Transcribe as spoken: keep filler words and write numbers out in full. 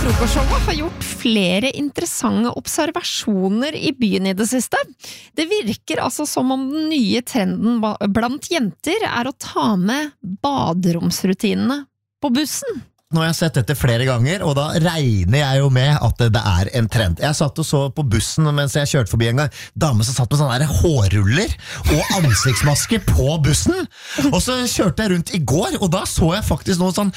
Frokostshowet har gjort flere interessante observasjoner i byen i det siste. Det virker altså som om den nye trenden blant jenter er å ta med baderomsrutinene på bussen. Nå har jeg sett dette flere ganger, og da regner jeg jo med at det er en trend. Jeg satt og så på bussen mens jeg kjørte forbi en gang, dame som satt med sånne der hårruller og ansiktsmasker på bussen. Og så kjørte jeg rundt i går, og da så jeg faktisk noen sånn